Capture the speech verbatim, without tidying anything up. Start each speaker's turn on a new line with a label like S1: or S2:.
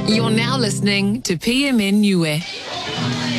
S1: You're now listening to P M N Niue.